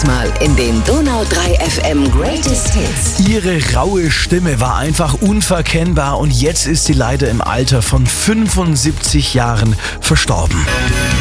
Diesmal in den Donau 3 FM Greatest Hits. Ihre raue Stimme war einfach unverkennbar und jetzt ist sie leider im Alter von 75 Jahren verstorben.